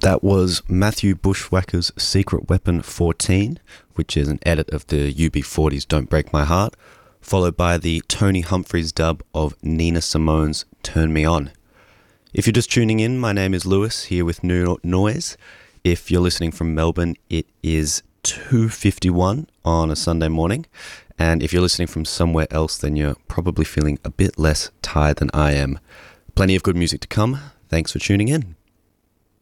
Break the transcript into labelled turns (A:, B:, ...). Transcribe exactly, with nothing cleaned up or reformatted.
A: That was Matthew Bushwhacker's Secret Weapon fourteen, which is an edit of the U B forty's Don't Break My Heart, followed by the Tony Humphries dub of Nina Simone's Turn Me On. If you're just tuning in, my name is Lewis, here with New Noise. If you're listening from Melbourne, it is two fifty-one on a Sunday morning. And if you're listening from somewhere else, then you're probably feeling a bit less tired than I am. Plenty of good music to come. Thanks for tuning in.